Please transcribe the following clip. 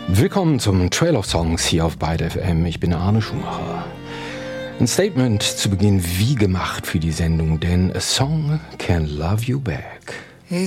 Willkommen zum Trail of Songs hier auf Byte FM. Ich bin Arne Schumacher. Ein Statement zu Beginn wie gemacht für die Sendung, denn a song can love you back.